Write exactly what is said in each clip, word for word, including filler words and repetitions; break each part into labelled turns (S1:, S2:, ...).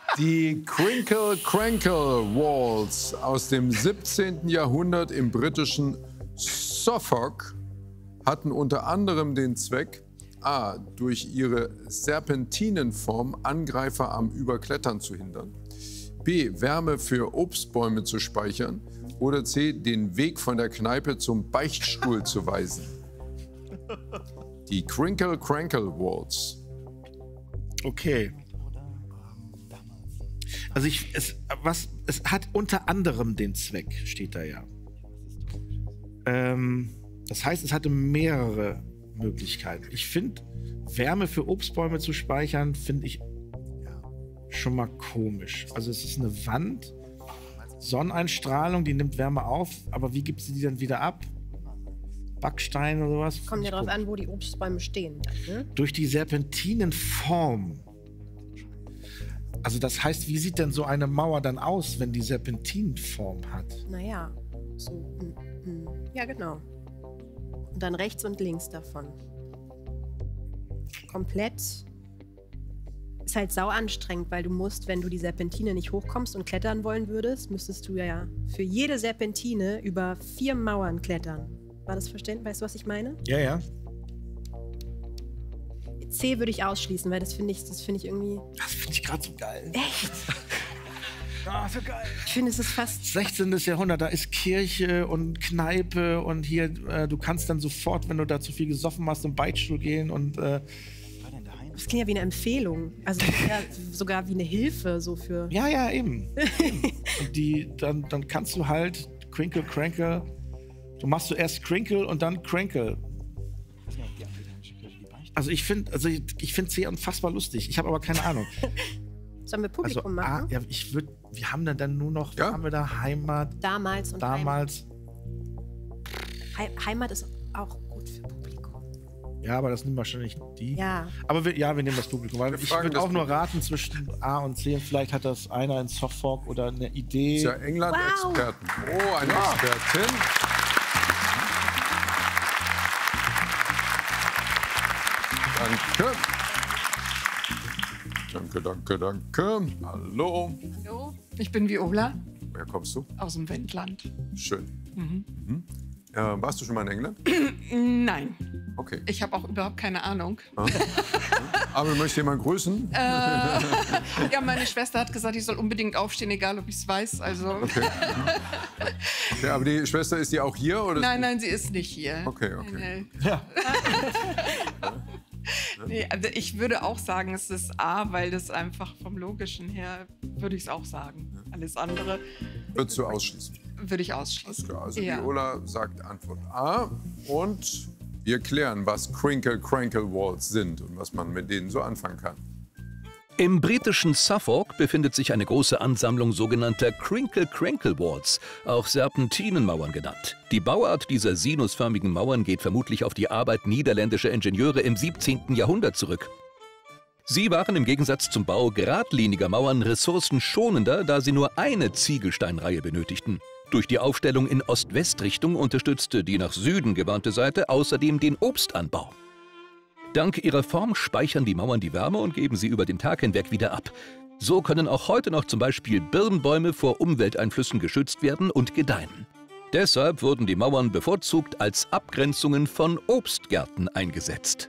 S1: Die Crinkle Crankle Walls aus dem siebzehnten Jahrhundert im britischen Suffolk hatten unter anderem den Zweck, a. durch ihre Serpentinenform Angreifer am Überklettern zu hindern, b. Wärme für Obstbäume zu speichern oder c. den Weg von der Kneipe zum Beichtstuhl zu weisen. Die Crinkle Crankle Walls.
S2: Okay. Also ich, es, was, es hat unter anderem den Zweck, steht da ja. Ähm, das heißt, es hatte mehrere Möglichkeiten. Ich finde, Wärme für Obstbäume zu speichern, finde ich schon mal komisch. Also es ist eine Wand, Sonneneinstrahlung, die nimmt Wärme auf, aber wie gibt sie die dann wieder ab? Backstein oder sowas?
S3: Kommt ja darauf an, wo die Obstbäume stehen. Dann, ne?
S2: Durch die Serpentinenform. Also das heißt, wie sieht denn so eine Mauer dann aus, wenn die Serpentinenform hat?
S3: Naja, so, mm, mm. ja genau. Und dann rechts und links davon. Komplett. Ist halt sau anstrengend, weil du musst, wenn du die Serpentine nicht hochkommst und klettern wollen würdest, müsstest du ja für jede Serpentine über vier Mauern klettern. War das verständlich? Weißt du, was ich meine?
S2: Ja, ja.
S3: C würde ich ausschließen, weil das finde ich, das finde ich irgendwie...
S2: Das finde ich gerade so geil.
S3: Echt?
S2: Ah, so geil.
S3: Ich finde, es ist fast...
S2: sechzehnten. Jahrhundert, da ist Kirche und Kneipe und hier, äh, du kannst dann sofort, wenn du da zu viel gesoffen hast, im Beichtstuhl gehen und... Äh,
S3: das klingt ja wie eine Empfehlung. Also ja, sogar wie eine Hilfe so für...
S2: Ja, ja, eben. Und die, dann, dann kannst du halt Crinkle, Crankle... Du machst zuerst Crinkle und dann Crankle. Also ich finde also ich, ich finde C unfassbar lustig. Ich habe aber keine Ahnung.
S3: Sollen wir Publikum
S2: also,
S3: machen?
S2: Ah, ja, ich würde, wir haben da dann nur noch,
S1: ja.
S2: was haben wir da? Heimat.
S3: Damals und
S2: Damals.
S3: Heimat. Heimat ist auch gut für Publikum.
S2: Ja, aber das nehmen wahrscheinlich die.
S3: Ja.
S2: Aber wir, ja, wir nehmen das Publikum. Weil
S1: Wir
S2: ich
S1: fragen
S2: würde
S1: das
S2: auch nur raten zwischen A und C. Vielleicht hat das einer in Suffolk oder eine Idee.
S1: Ist ja England-Experten.
S3: Wow.
S1: Oh, eine
S2: Ja.
S1: Expertin. Danke. Danke, danke, danke. Hallo.
S4: Hallo, ich bin Viola
S1: Woher kommst du?
S4: aus dem Wendland.
S1: Schön. Mhm. Äh, warst du schon mal in England?
S4: Nein,
S1: Okay.
S4: ich habe auch überhaupt keine Ahnung.
S1: Aber du möchtest jemanden grüßen?
S4: Äh, ja, meine Schwester hat gesagt, ich soll unbedingt aufstehen, egal ob ich es weiß. Also.
S1: Okay. Okay, aber die Schwester, ist die auch hier? Oder?
S4: Nein, nein, sie ist nicht hier.
S1: Okay, okay.
S2: Ja.
S4: Nee, also ich würde auch sagen, es ist A, weil das einfach vom Logischen her, würde ich es auch sagen. Alles andere
S1: Würdest du ausschließen?
S4: würde ich
S1: Alles
S4: ausschließen.
S1: klar. Also
S4: Ja.
S1: Viola sagt Antwort A. Und wir klären, was Crinkle Crankle Walls sind und was man mit denen so anfangen kann.
S5: Im britischen Suffolk befindet sich eine große Ansammlung sogenannter Crinkle Crankle Walls, auch Serpentinenmauern genannt. Die Bauart dieser sinusförmigen Mauern geht vermutlich auf die Arbeit niederländischer Ingenieure im siebzehnten. Jahrhundert zurück. Sie waren im Gegensatz zum Bau geradliniger Mauern ressourcenschonender, da sie nur eine Ziegelsteinreihe benötigten. Durch die Aufstellung in Ost-West-Richtung unterstützte die nach Süden gewandte Seite außerdem den Obstanbau. Dank ihrer Form speichern die Mauern die Wärme und geben sie über den Tag hinweg wieder ab. So können auch heute noch zum Beispiel Birnbäume vor Umwelteinflüssen geschützt werden und gedeihen. Deshalb wurden die Mauern bevorzugt als Abgrenzungen von Obstgärten eingesetzt.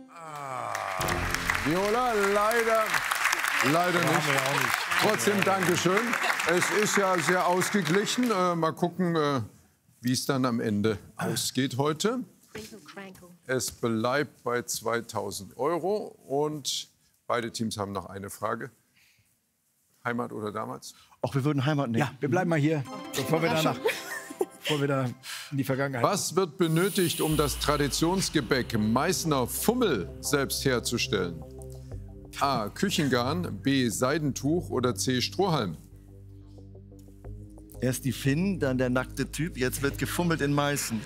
S1: Viola, leider, leider nicht. Trotzdem Dankeschön. Es ist ja sehr ausgeglichen. Äh, mal gucken, äh, wie es dann am Ende ausgeht heute.
S3: Crinkle, crankle.
S1: Es bleibt bei zweitausend Euro und beide Teams haben noch eine Frage. Heimat oder damals?
S6: Ach, wir würden Heimat nehmen.
S2: Ja, wir bleiben mal hier, bevor wir danach, bevor wir da in die Vergangenheit.
S1: Was wird benötigt, um das Traditionsgebäck Meißner Fummel selbst herzustellen? A. Küchengarn, B. Seidentuch oder C. Strohhalm?
S6: Erst die Finn, dann der nackte Typ. Jetzt wird gefummelt in Meißen.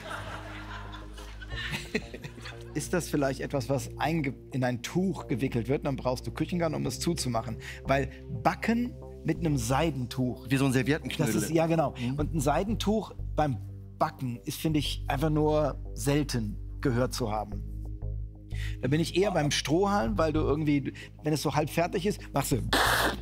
S7: Ist das vielleicht etwas, was in ein Tuch gewickelt wird? Dann brauchst du Küchengarn, um das zuzumachen. Weil Backen mit einem Seidentuch.
S6: Wie so ein Serviettenknödel.
S7: Das ist, ja, genau. Mhm. Und ein Seidentuch beim Backen ist, finde ich, einfach nur selten gehört zu haben. Da bin ich eher beim Strohhalm, weil du irgendwie, wenn es so halb fertig ist, machst du